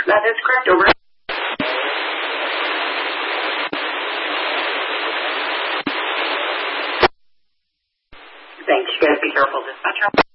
That is correct. Over. Thanks. You guys be careful, dispatcher.